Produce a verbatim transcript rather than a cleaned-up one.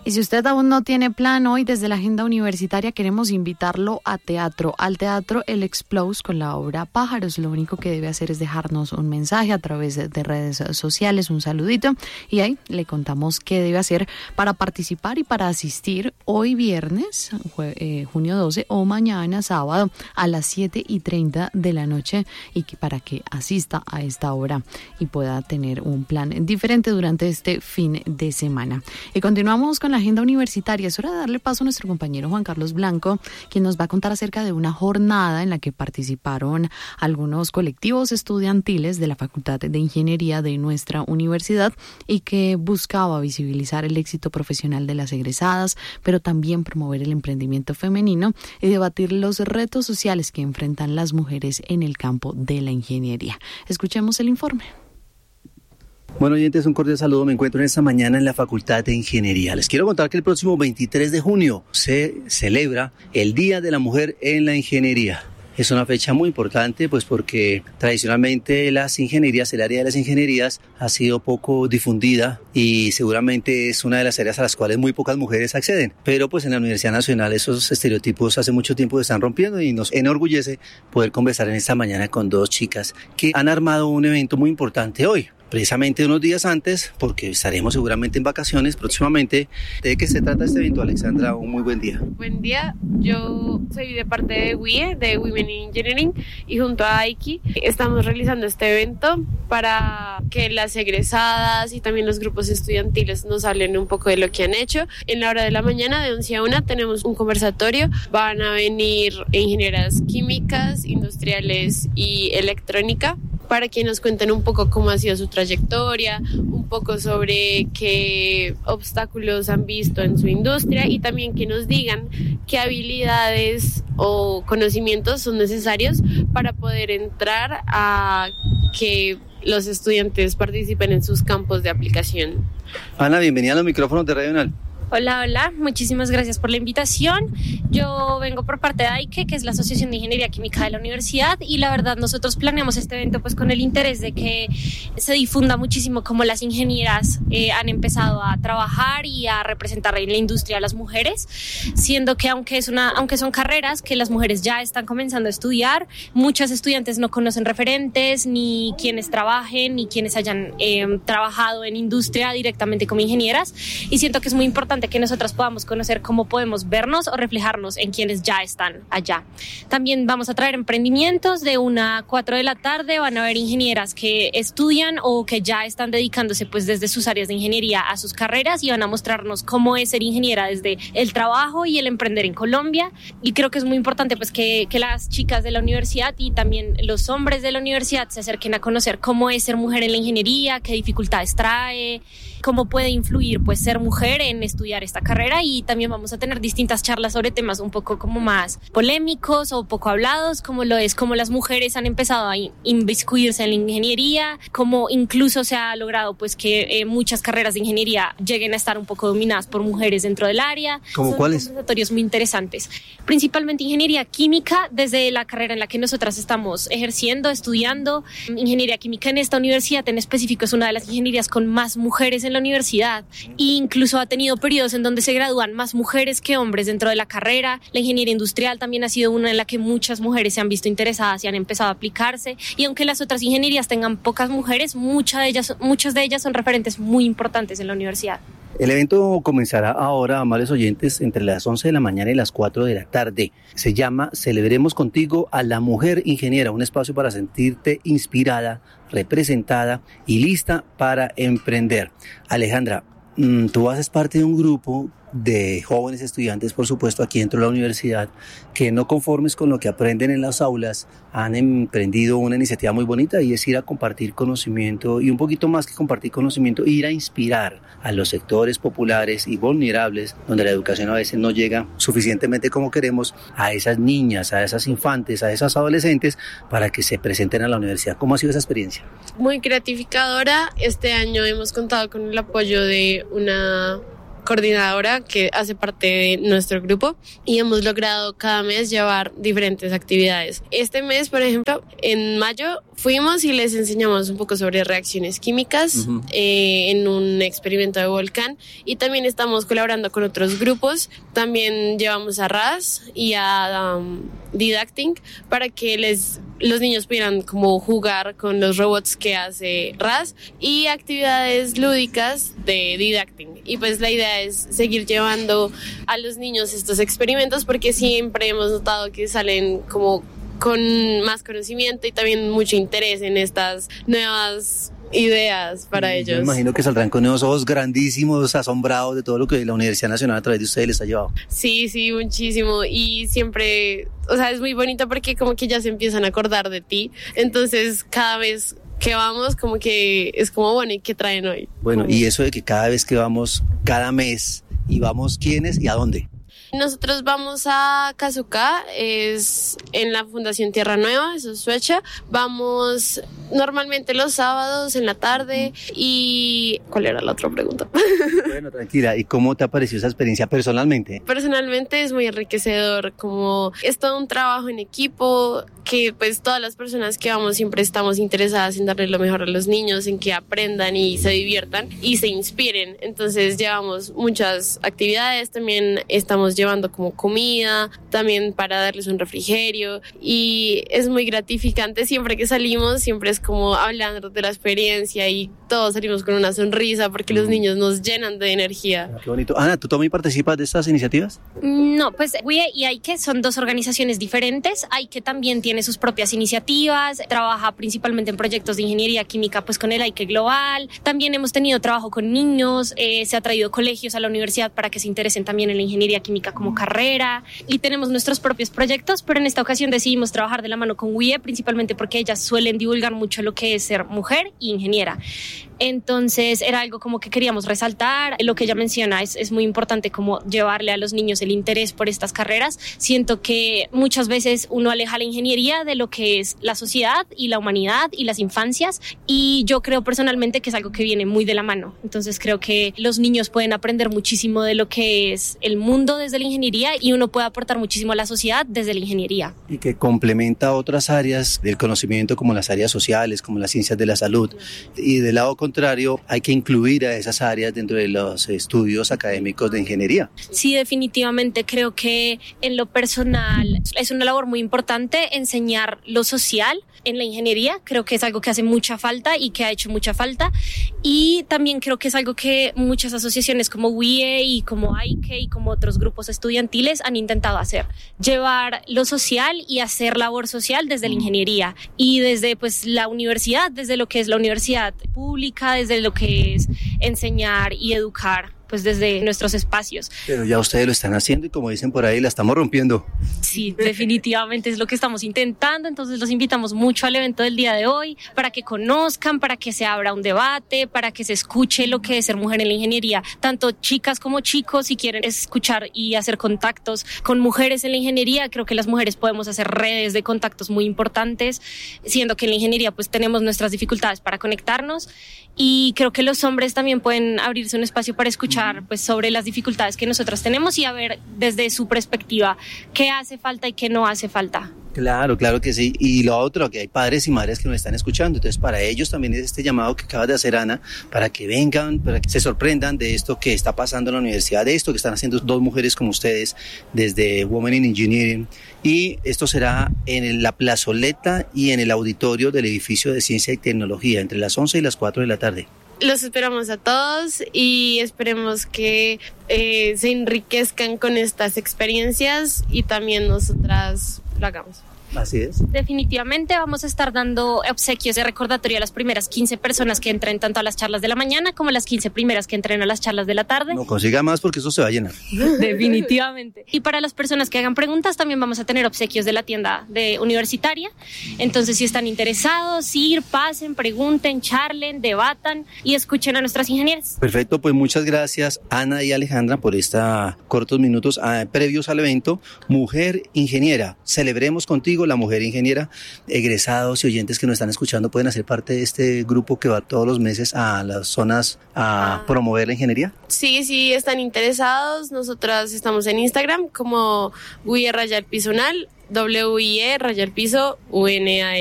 Y si usted aún no tiene plan, hoy desde la Agenda Universitaria queremos invitarlo a teatro, al Teatro El Explose con la obra Pájaros. Lo único que debe hacer es dejarnos un mensaje a través de redes sociales, un saludito, y ahí le contamos qué debe hacer para participar y para asistir hoy viernes, jue, eh, junio doce, o mañana sábado a las siete y treinta de la noche, y que para que asista a esta obra y pueda tener un plan diferente durante este fin de semana. Y continuamos con la agenda universitaria. Es hora de darle paso a nuestro compañero Juan Carlos Blanco, quien nos va a contar acerca de una jornada en la que participaron algunos colectivos estudiantiles de la Facultad de Ingeniería de nuestra universidad y que buscaba visibilizar el éxito profesional de las egresadas, pero también promover el emprendimiento femenino y debatir los retos sociales que enfrentan las mujeres en el campo de la ingeniería. Escuchemos el informe. Bueno, oyentes, un cordial saludo. Me encuentro en esta mañana en la Facultad de Ingeniería. Les quiero contar que el próximo veintitrés de junio se celebra el Día de la Mujer en la Ingeniería. Es una fecha muy importante, pues porque tradicionalmente las ingenierías, el área de las ingenierías ha sido poco difundida y seguramente es una de las áreas a las cuales muy pocas mujeres acceden. Pero pues en la Universidad Nacional esos estereotipos hace mucho tiempo se están rompiendo y nos enorgullece poder conversar en esta mañana con dos chicas que han armado un evento muy importante hoy. Precisamente unos días antes, porque estaremos seguramente en vacaciones próximamente. ¿De qué se trata este evento, Alexandra? Un muy buen día. Buen día, yo soy de parte de W I E, de Women in Engineering, y junto a Aiki estamos realizando este evento para que las egresadas y también los grupos estudiantiles nos hablen un poco de lo que han hecho. En la hora de la mañana, de once a una, tenemos un conversatorio. Van a venir ingenieras químicas, industriales y electrónica, para que nos cuenten un poco cómo ha sido su trayectoria, un poco sobre qué obstáculos han visto en su industria y también que nos digan qué habilidades o conocimientos son necesarios para poder entrar a que los estudiantes participen en sus campos de aplicación. Ana, bienvenida a los micrófonos de Radio Unal. Hola, hola, muchísimas gracias por la invitación. Yo vengo por parte de AIKE, que es la Asociación de Ingeniería Química de la Universidad, y la verdad nosotros planeamos este evento pues con el interés de que se difunda muchísimo cómo las ingenieras eh, han empezado a trabajar y a representar en la industria a las mujeres, siendo que aunque, es una, aunque son carreras que las mujeres ya están comenzando a estudiar, muchas estudiantes no conocen referentes, ni quienes trabajen, ni quienes hayan eh, trabajado en industria directamente como ingenieras, y siento que es muy importante que nosotras podamos conocer cómo podemos vernos o reflejarnos en quienes ya están allá. También vamos a traer emprendimientos de una a cuatro de la tarde. Van a haber ingenieras que estudian o que ya están dedicándose pues desde sus áreas de ingeniería a sus carreras y van a mostrarnos cómo es ser ingeniera desde el trabajo y el emprender en Colombia. Y creo que es muy importante pues que, que las chicas de la universidad y también los hombres de la universidad se acerquen a conocer cómo es ser mujer en la ingeniería, qué dificultades trae, cómo puede influir pues ser mujer en estudiar esta carrera, y también vamos a tener distintas charlas sobre temas un poco como más polémicos o poco hablados, como lo es cómo las mujeres han empezado a inmiscuirse en la ingeniería, cómo incluso se ha logrado pues que eh, muchas carreras de ingeniería lleguen a estar un poco dominadas por mujeres dentro del área. ¿Cómo cuáles? Son conversatorios muy interesantes, principalmente ingeniería química, desde la carrera en la que nosotras estamos ejerciendo, estudiando. Ingeniería química en esta universidad en específico es una de las ingenierías con más mujeres en la universidad, e incluso ha tenido periodos en donde se gradúan más mujeres que hombres dentro de la carrera. La ingeniería industrial también ha sido una en la que muchas mujeres se han visto interesadas y han empezado a aplicarse, y aunque las otras ingenierías tengan pocas mujeres, muchas de ellas, muchas de ellas son referentes muy importantes en la universidad. El evento comenzará ahora, amables oyentes, entre las once de la mañana y las cuatro de la tarde. Se llama Celebremos Contigo a la Mujer Ingeniera, un espacio para sentirte inspirada, representada y lista para emprender. Alejandra, tú haces parte de un grupo de jóvenes estudiantes, por supuesto, aquí dentro de la universidad, que no conformes con lo que aprenden en las aulas, han emprendido una iniciativa muy bonita, y es ir a compartir conocimiento, y un poquito más que compartir conocimiento, ir a inspirar a los sectores populares y vulnerables, donde la educación a veces no llega suficientemente como queremos, a esas niñas, a esas infantes, a esas adolescentes, para que se presenten a la universidad. ¿Cómo ha sido esa experiencia? Muy gratificadora. Este año hemos contado con el apoyo de una coordinadora que hace parte de nuestro grupo y hemos logrado cada mes llevar diferentes actividades. Este mes, por ejemplo, en mayo fuimos y les enseñamos un poco sobre reacciones químicas uh-huh. eh, en un experimento de volcán y también estamos colaborando con otros grupos. También llevamos a R A S y a um, Didacting para que les, los niños pudieran como jugar con los robots que hace R A S y actividades lúdicas de Didacting. Y pues la idea es seguir llevando a los niños estos experimentos porque siempre hemos notado que salen como con más conocimiento y también mucho interés en estas nuevas ideas para ellos. Me imagino que saldrán con unos ojos grandísimos, asombrados de todo lo que la Universidad Nacional a través de ustedes les ha llevado. Sí, sí, muchísimo. Y siempre, o sea, es muy bonito porque como que ya se empiezan a acordar de ti. Entonces, cada vez que vamos, como que es como, bueno, ¿y qué traen hoy? Bueno, y eso de que cada vez que vamos, cada mes, y vamos, ¿quiénes y a dónde? Nosotros vamos a Kazuka, es en la Fundación Tierra Nueva, eso es Suecia. Vamos normalmente los sábados en la tarde y... ¿Cuál era la otra pregunta? Bueno, tranquila. ¿Y cómo te ha parecido esa experiencia personalmente? Personalmente es muy enriquecedor, como es todo un trabajo en equipo, que pues todas las personas que vamos siempre estamos interesadas en darle lo mejor a los niños, en que aprendan y se diviertan y se inspiren. Entonces llevamos muchas actividades, también estamos llevando como comida, también para darles un refrigerio y es muy gratificante siempre que salimos, siempre es como hablando de la experiencia y todos salimos con una sonrisa porque los niños nos llenan de energía. Qué bonito. Ana, ¿tú también participas de estas iniciativas? No, pues W I E y AIKE son dos organizaciones diferentes. AIKE también tiene sus propias iniciativas, trabaja principalmente en proyectos de ingeniería química pues con el AIKE Global. También hemos tenido trabajo con niños, eh, se ha traído colegios a la universidad para que se interesen también en la ingeniería química como carrera y tenemos nuestros propios proyectos, pero en esta ocasión decidimos trabajar de la mano con W I E principalmente porque ellas suelen divulgar mucho lo que es ser mujer e ingeniera. Entonces era algo como que queríamos resaltar, lo que ella menciona es, es muy importante como llevarle a los niños el interés por estas carreras. Siento que muchas veces uno aleja la ingeniería de lo que es la sociedad y la humanidad y las infancias y yo creo personalmente que es algo que viene muy de la mano. Entonces creo que los niños pueden aprender muchísimo de lo que es el mundo desde la ingeniería y uno puede aportar muchísimo a la sociedad desde la ingeniería. Y que complementa otras áreas del conocimiento como las áreas sociales, como las ciencias de la salud y del lado contrario hay que incluir a esas áreas dentro de los estudios académicos de ingeniería. Sí, definitivamente creo que en lo personal es una labor muy importante enseñar lo social en la ingeniería, creo que es algo que hace mucha falta y que ha hecho mucha falta y también creo que es algo que muchas asociaciones como W I E y como AIKE y como otros grupos estudiantiles han intentado hacer, llevar lo social y hacer labor social desde la ingeniería y desde pues la universidad, desde lo que es la universidad pública, desde lo que es enseñar y educar pues desde nuestros espacios. Pero ya ustedes lo están haciendo y como dicen por ahí, la estamos rompiendo. Sí, definitivamente es lo que estamos intentando, entonces los invitamos mucho al evento del día de hoy para que conozcan, para que se abra un debate, para que se escuche lo que es ser mujer en la ingeniería, tanto chicas como chicos, si quieren escuchar y hacer contactos con mujeres en la ingeniería, creo que las mujeres podemos hacer redes de contactos muy importantes, siendo que en la ingeniería pues tenemos nuestras dificultades para conectarnos y creo que los hombres también pueden abrirse un espacio para escuchar pues sobre las dificultades que nosotros tenemos y a ver desde su perspectiva qué hace falta y qué no hace falta. Claro, claro que sí. Y lo otro, que hay padres y madres que nos están escuchando. Entonces, para ellos también es este llamado que acabas de hacer, Ana, para que vengan, para que se sorprendan de esto que está pasando en la universidad, de esto que están haciendo dos mujeres como ustedes desde Women in Engineering. Y esto será en la plazoleta y en el auditorio del edificio de Ciencia y Tecnología, entre las once y las cuatro de la tarde. Los esperamos a todos y esperemos que eh, se enriquezcan con estas experiencias y también nosotras lo hagamos. Así es. Definitivamente vamos a estar dando obsequios de recordatorio a las primeras quince personas que entren tanto a las charlas de la mañana como a las quince primeras que entren a las charlas de la tarde. No consiga más porque eso se va a llenar. Definitivamente. Y para las personas que hagan preguntas también vamos a tener obsequios de la tienda de universitaria. Entonces si están interesados, ir, pasen, pregunten, charlen, debatan y escuchen a nuestras ingenieras. Perfecto, pues muchas gracias Ana y Alejandra por estos cortos minutos eh, previos al evento Mujer Ingeniera. Celebremos contigo contigo, la mujer ingeniera. Egresados y oyentes que nos están escuchando pueden hacer parte de este grupo que va todos los meses a las zonas a ah. promover la ingeniería. Sí, sí, están interesados. Nosotras estamos en Instagram como W I E Raya el Piso Unal, W I E Raya el Piso U N A L.